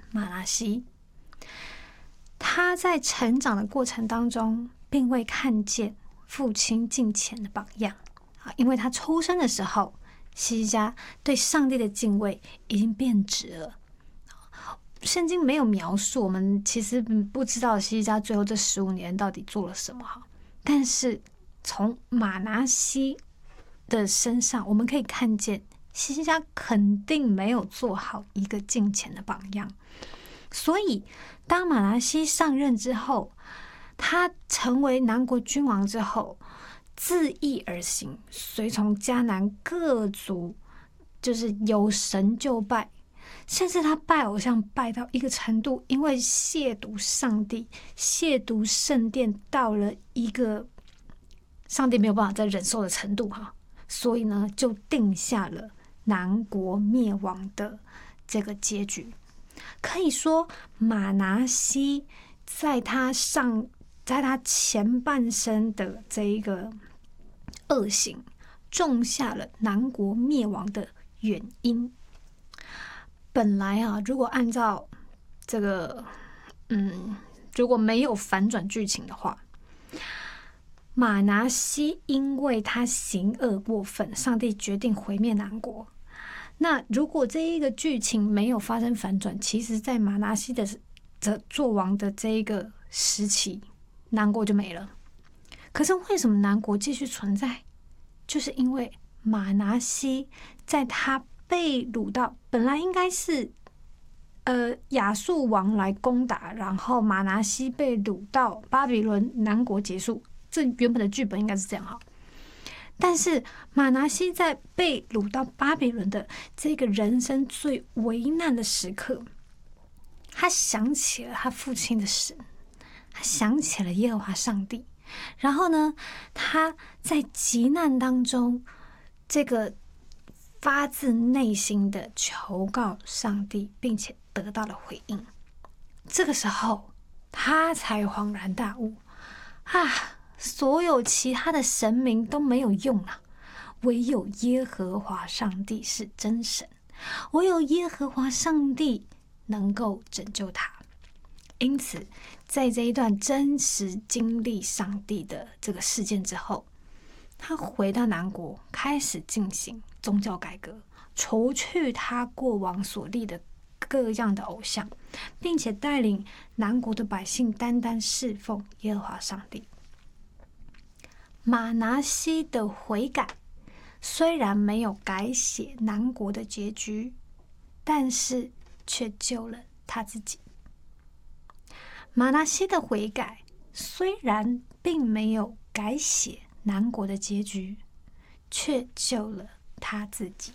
马拿西，他在成长的过程当中，并未看见父亲敬虔的榜样因为他出生的时候，希西家对上帝的敬畏已经变质了。圣经没有描述，我们其实不知道希西家最后这15年到底做了什么但是从马拿西的身上，我们可以看见希西家肯定没有做好一个敬虔的榜样。所以当马拿西上任之后，他成为南国君王之后，自意而行，随从迦南各族，就是有神就拜，甚至他拜偶像拜到一个程度，因为亵渎上帝、亵渎圣殿，到了一个上帝没有办法再忍受的程度所以呢，就定下了南国灭亡的这个结局。可以说，马拿西在他前半生的这一个恶行，种下了南国灭亡的原因。本来如果按照这个如果没有反转剧情的话，马拿西因为他行恶过分，上帝决定毁灭南国。那如果这一个剧情没有发生反转，其实在马拿西的做王的这一个时期，南国就没了。可是为什么南国继续存在？就是因为马拿西在他被掳到，本来应该是亚述王来攻打，然后马拿西被掳到巴比伦，南国结束，这原本的剧本应该是这样但是马拿西在被掳到巴比伦的这个人生最危难的时刻，他想起了他父亲的神，他想起了耶和华上帝，然后呢，他在急难当中，这个发自内心的求告上帝，并且得到了回应。这个时候，他才恍然大悟所有其他的神明都没有用唯有耶和华上帝是真神，唯有耶和华上帝能够拯救他。因此，在这一段真实经历上帝的这个事件之后，他回到南国，开始进行宗教改革，除去他过往所立的各样的偶像，并且带领南国的百姓单单侍奉耶和华上帝。马拿西的悔改虽然没有改写南国的结局，但是却救了他自己。马拿西的悔改虽然并没有改写南国的结局，却救了他自己。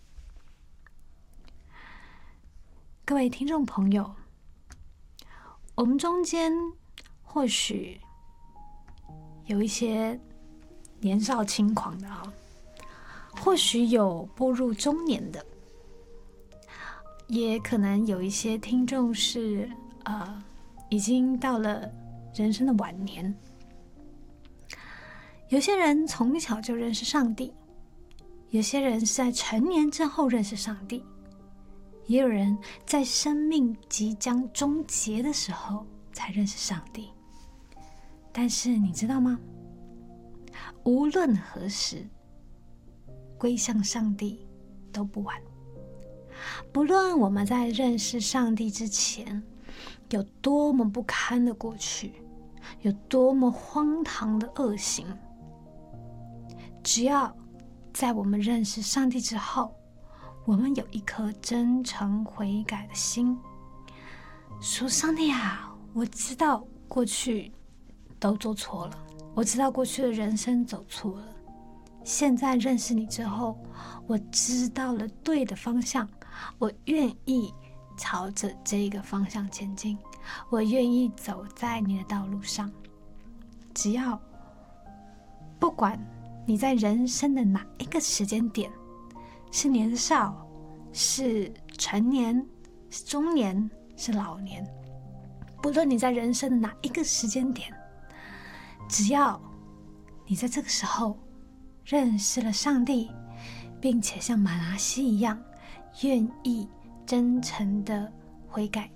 各位听众朋友，我们中间或许有一些年少轻狂的或许有步入中年的，也可能有一些听众是已经到了人生的晚年。有些人从小就认识上帝，有些人是在成年之后认识上帝，也有人在生命即将终结的时候才认识上帝。但是你知道吗？无论何时，归向上帝都不晚。不论我们在认识上帝之前有多么不堪的过去，有多么荒唐的恶行，只要在我们认识上帝之后，我们有一颗真诚悔改的心，说上帝我知道过去都做错了，我知道过去的人生走错了，现在认识你之后，我知道了对的方向，我愿意朝着这个方向前进，我愿意走在你的道路上。只要不管你在人生的哪一个时间点，是年少，是成年，是中年，是老年，不论你在人生的哪一个时间点，只要你在这个时候认识了上帝，并且像马拿西一样愿意真诚的悔改